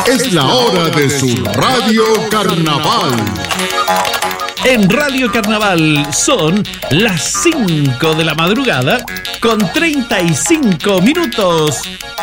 Es la hora de su Radio Carnaval. En Radio Carnaval son las 5 de la madrugada con 35 minutos.